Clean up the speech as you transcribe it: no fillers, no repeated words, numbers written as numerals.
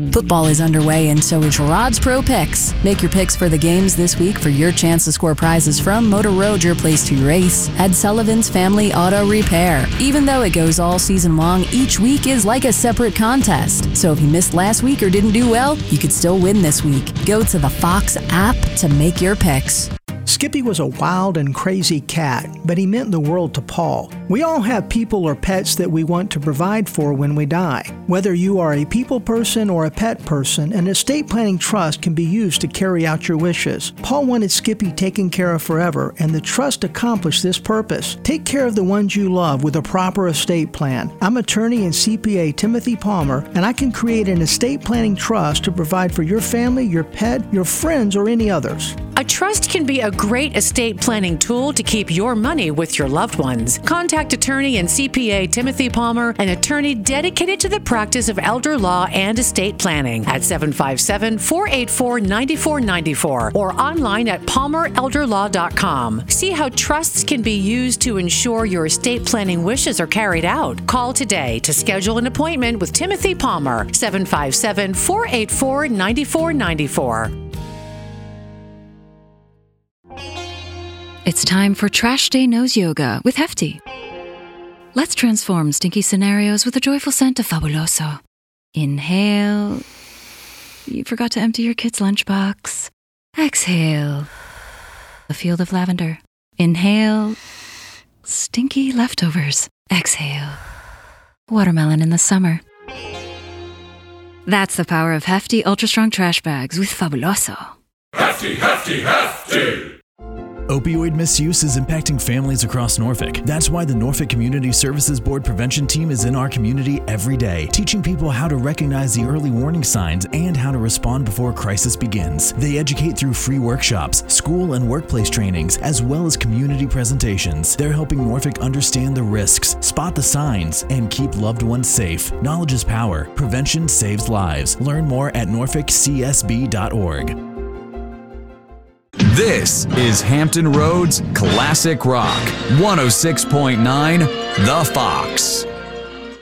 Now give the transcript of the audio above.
Football is underway, and so is Rod's Pro Picks. Make your picks for the games this week for your chance to score prizes from Motor Road, your place to race, Ed Sullivan's Family Auto Repair. Even though it goes all season long, each week is like a separate contest. So if you missed last week or didn't do well, you could still win this week. Go to the Fox app to make your picks. Skippy was a wild and crazy cat, but he meant the world to Paul. We all have people or pets that we want to provide for when we die. Whether you are a people person or a pet person, an estate planning trust can be used to carry out your wishes. Paul wanted Skippy taken care of forever, and the trust accomplished this purpose. Take care of the ones you love with a proper estate plan. I'm attorney and CPA Timothy Palmer, and I can create an estate planning trust to provide for your family, your pet, your friends, or any others. A trust can be a great estate planning tool to keep your money with your loved ones. Contact attorney and CPA Timothy Palmer, an attorney dedicated to the practice of elder law and estate planning, at 757-484-9494 or online at palmerelderlaw.com. See how trusts can be used to ensure your estate planning wishes are carried out. Call today to schedule an appointment with Timothy Palmer, 757-484-9494. It's time for Trash Day Nose Yoga with Hefty. Let's transform stinky scenarios with a joyful scent of Fabuloso. Inhale. You forgot to empty your kid's lunchbox. Exhale. A field of lavender. Inhale. Stinky leftovers. Exhale. Watermelon in the summer. That's the power of Hefty Ultra Strong Trash Bags with Fabuloso. Hefty, hefty, hefty! Opioid misuse is impacting families across Norfolk. That's why the Norfolk Community Services Board prevention team is in our community every day, teaching people how to recognize the early warning signs and how to respond before a crisis begins. They educate through free workshops, school and workplace trainings, as well as community presentations. They're helping Norfolk understand the risks, spot the signs, and keep loved ones safe. Knowledge is power. Prevention saves lives. Learn more at norfolkcsb.org. This is Hampton Roads Classic Rock, 106.9 The Fox.